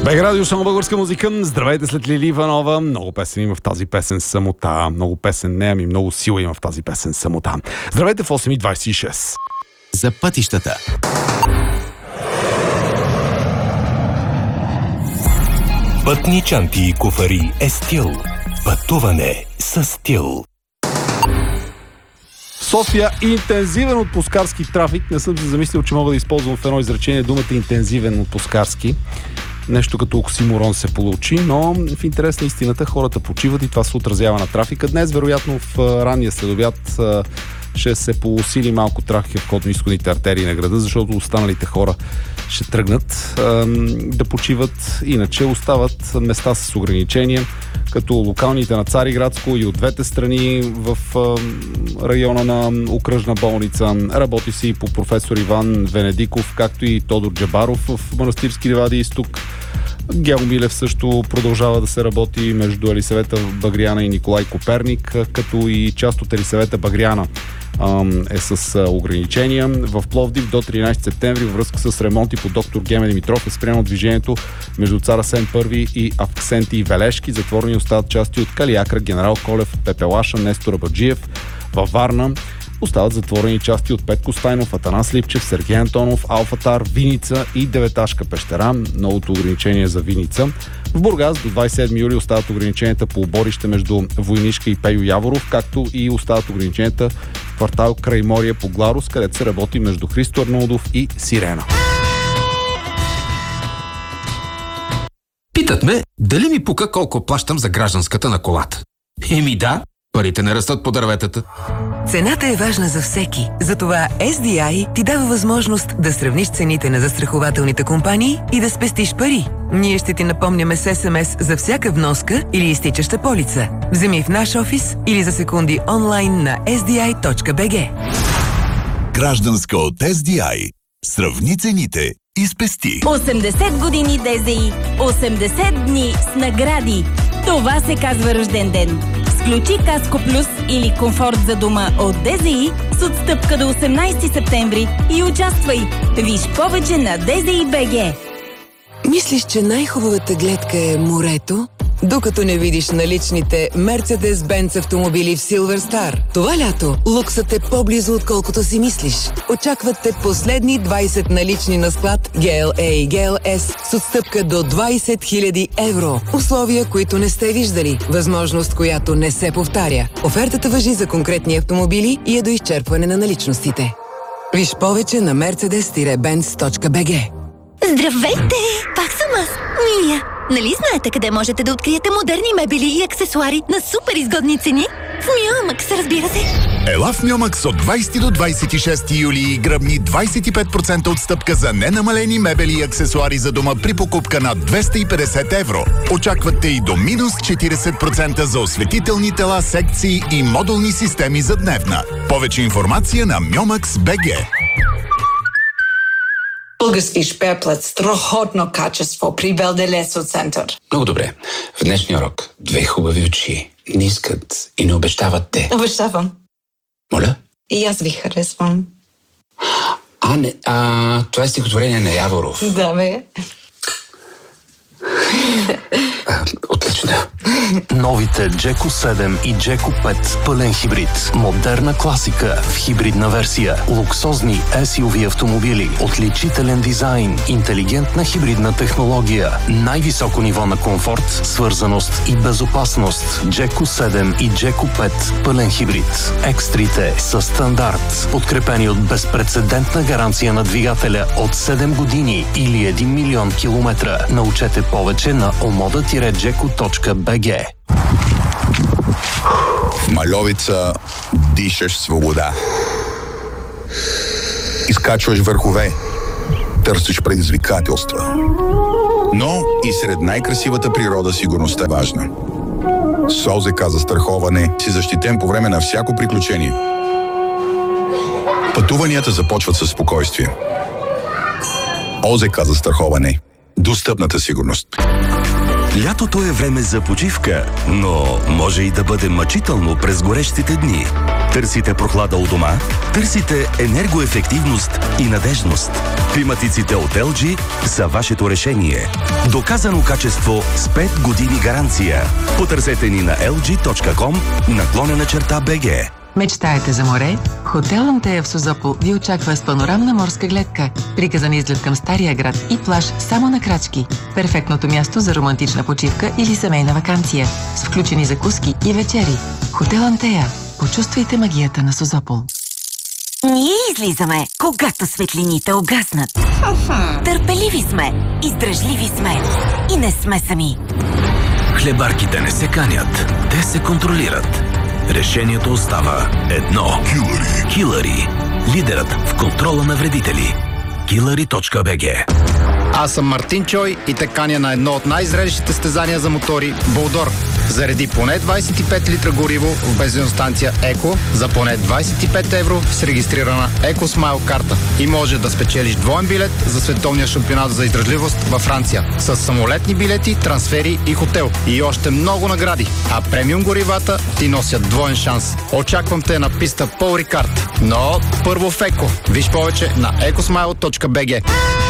БГ Радио, само българска музика. Здравейте след Лили Иванова. Много песен има в тази песен самота. Много песен не, ами много сила има в тази песен самота. Здравейте в 8:26. За пътищата. Пътни чанти и куфари е стил. Пътуване с стил. София интензивен отпускарски трафик. Не съм се замислил, че мога да използвам в едно изречение думата интензивен отпускарски. Нещо като оксиморон се получи, но в интерес на истината хората почиват и това се отразява на трафика. Днес, вероятно, в ранния следобед ще се поусили малко трафика в входно-изходните артерии на града, защото останалите хора ще тръгнат да почиват. Иначе остават места с ограничения, като локалните на Цариградско и от двете страни в района на окръжна болница. Работи се и по професор Иван Венедиков, както и Тодор Джабаров в Манастирски ливади изток. Гео Милев също продължава да се работи между Елисавета Багряна и Николай Коперник, като и част от Елисавета Багряна е с ограничения. В Пловдив до 13 септември във връзка с ремонти по доктор Геме Димитров е спряно движението между Цар Асен I и Авксенти и Велешки. Затворени остават части от Калиакра, Генерал Колев, Пепелаша, Нестор Абаджиев. Във Варна остават затворени части от Петко Стайнов, Атанас Липчев, Сергей Антонов, Алфатар, Виница и Деветашка пещера. Новото ограничение за Виница. В Бургас до 27 юли остават ограниченията по оборище между Войнишка и Пейо Яворов, както и остават ограниченията в квартал Крайморие по Гларус, където се работи между Христо Арнаудов и Сирена. Питат ме, дали ми пука колко плащам за гражданската на колата? Еми да, парите не растат по дърветата. Цената е важна за всеки. Затова SDI ти дава възможност да сравниш цените на застрахователните компании и да спестиш пари. Ние ще ти напомняме с SMS за всяка вноска или изтичаща полица. Вземи в наш офис или за секунди онлайн на sdi.bg. Гражданска от SDI. Сравни цените и спести. 80 години ДЗИ. 80 дни с награди. Това се казва рожден ден. Включи Каско Плюс или Комфорт за дома от ДЗИ с отстъпка до 18 септември и участвай. Виж повече на DZI BG. Мислиш, че най-хубавата гледка е морето? Докато не видиш наличните Mercedes-Benz автомобили в Silver Star. Това лято луксът е по-близо, отколкото си мислиш. Очакват те последни 20 налични на склад GLA и GLS с отстъпка до 20 000 евро. Условия, които не сте виждали. Възможност, която не се повтаря. Офертата важи за конкретни автомобили и е до изчерпване на наличностите. Виж повече на mercedes-benz.bg. Здравейте! Пак съм аз, Мия. Нали знаете къде можете да откриете модерни мебели и аксесуари на супер изгодни цени? В Миомакс, разбира се! Ела в Миомакс от 20 до 26 юли и гръбни 25% отстъпка за ненамалени мебели и аксесуари за дома при покупка на 250 евро. Очаквате и до минус 40% за осветителни тела, секции и модулни системи за дневна. Повече информация на Miomax.bg. Български шпеплет, страхотно качество при Белделесо център. Много добре. В днешния урок 2 хубави очи не искат и не обещават те. Обещавам. Моля? И аз ви харесвам. Това е стихотворение на Яворов. Да, бе. Отлично. Новите Джеко 7 и Джеко 5 пълен хибрид. Модерна класика в хибридна версия. Луксозни SUV автомобили. Отличителен дизайн. Интелигентна хибридна технология. Най-високо ниво на комфорт, свързаност и безопасност. Джеко 7 и Джеко 5 пълен хибрид. Екстрите са стандарт. Подкрепени от безпрецедентна гаранция на двигателя от 7 години или 1 милион километра. Научете повече на omoda-jeko.bg. В Мальовица дишаш свобода. Изкачваш върхове. Търсиш предизвикателства. Но и сред най-красивата природа сигурността е важна. С ОЗК застраховане си защитен по време на всяко приключение. Пътуванията започват със спокойствие. ОЗК застраховане. Достъпната сигурност. Лятото е време за почивка, но може и да бъде мъчително през горещите дни. Търсите прохлада у дома? Търсите енергоефективност и надежност. Климатиците от LG са вашето решение. Доказано качество с 5 години гаранция. Потърсете ни на lg.com/BG. Мечтаете за море? Хотел Антея в Созопол ви очаква с панорамна морска гледка, приказан изглед към Стария град и плаж само на крачки. Перфектното място за романтична почивка или семейна ваканция, с включени закуски и вечери. Хотел Антея. Почувствайте магията на Созопол. Ние излизаме, когато светлините угаснат. Търпеливи сме, издръжливи сме и не сме сами. Хлебарките не се канят, те се контролират. Решението остава едно. Килъри. Лидерът в контрола на вредители. Killary.bg. Аз съм Мартин Чой и те каня на едно от най-зрелищите състезания за мотори – Болдор. Зареди поне 25 литра гориво в бензиностанция Еко за поне 25 евро с регистрирана EcoSmile карта. И може да спечелиш двоен билет за световния шампионат за издръжливост във Франция. С самолетни билети, трансфери и хотел. И още много награди. А премиум горивата ти носят двоен шанс. Очаквам те на писта Пол Рикард. Но първо в Еко. Виж повече на ecosmile.bg.